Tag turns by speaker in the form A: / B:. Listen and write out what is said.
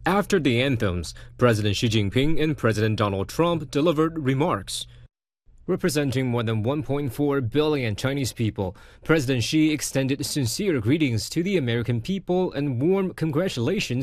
A: After the anthems, President Xi Jinping and President Donald Trump delivered remarks. Representing more than 1.4 billion Chinese people, President Xi extended sincere greetings to the American people and warm congratulations